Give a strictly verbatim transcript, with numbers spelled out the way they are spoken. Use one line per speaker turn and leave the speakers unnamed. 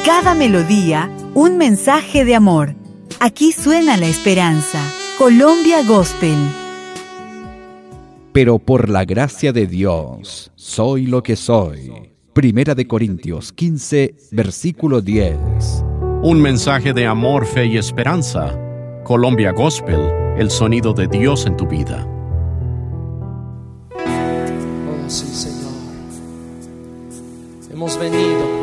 cada melodía, un mensaje de amor. Aquí suena la esperanza. Colombia Gospel.
Pero por la gracia de Dios, soy lo que soy. Primera de Corintios quince, versículo diez.
Un mensaje de amor, fe y esperanza. Colombia Gospel, el sonido de Dios en tu vida.
Oh, sí, Señor. Hemos venido